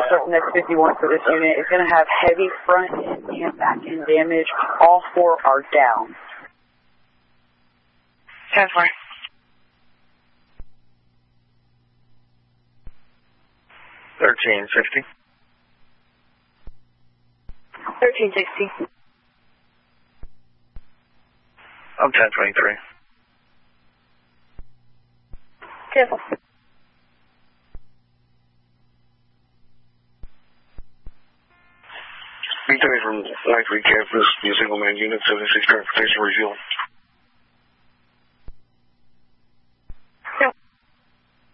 Southern X51 for this unit. It's going to have heavy front end and back end damage. All 4 are down. 10-4. 1360. 1360. I'm 1023. 10-4. Victory from Light 3 Campus, be a single man unit, 76 transportation refuel.